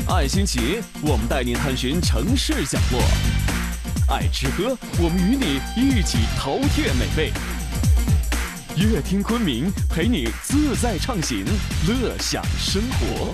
爱新奇，我们带你探寻城市角落；爱吃喝，我们与你一起饕餮美味。乐听昆明，陪你自在畅行，乐享生活。